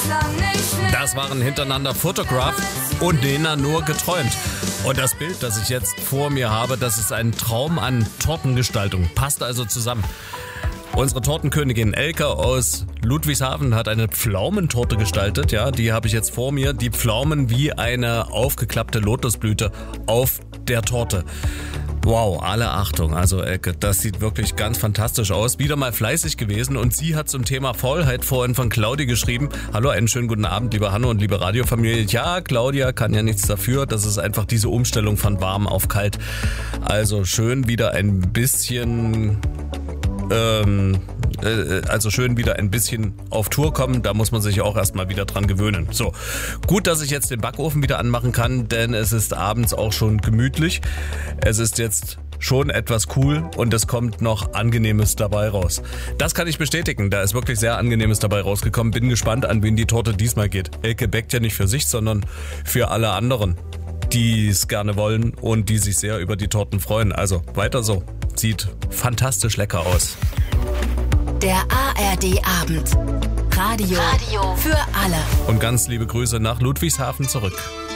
Das waren hintereinander Photograph und Nena nur geträumt. Und das Bild, das ich jetzt vor mir habe, das ist ein Traum an Tortengestaltung. Passt also zusammen. Unsere Tortenkönigin Elke aus Ludwigshafen hat eine Pflaumentorte gestaltet. Ja, die habe ich jetzt vor mir. Die Pflaumen wie eine aufgeklappte Lotusblüte auf der Torte. Wow, alle Achtung. Also Elke, das sieht wirklich ganz fantastisch aus. Wieder mal fleißig gewesen und sie hat zum Thema Faulheit vorhin von Claudia geschrieben. Hallo, einen schönen guten Abend, liebe Hanno und liebe Radiofamilie. Ja, Claudia kann ja nichts dafür. Das ist einfach diese Umstellung von warm auf kalt. Also schön wieder ein bisschen... schön wieder ein bisschen auf Tour kommen, da muss man sich auch erstmal wieder dran gewöhnen. So, gut, dass ich jetzt den Backofen wieder anmachen kann, denn es ist abends auch schon gemütlich. Es ist jetzt schon etwas cool und es kommt noch Angenehmes dabei raus. Das kann ich bestätigen, da ist wirklich sehr Angenehmes dabei rausgekommen. Bin gespannt, an wen die Torte diesmal geht. Elke bäckt ja nicht für sich, sondern für alle anderen, die es gerne wollen und die sich sehr über die Torten freuen. Also weiter so. Sieht fantastisch lecker aus. Der ARD-Abend. Radio für alle. Und ganz liebe Grüße nach Ludwigshafen zurück.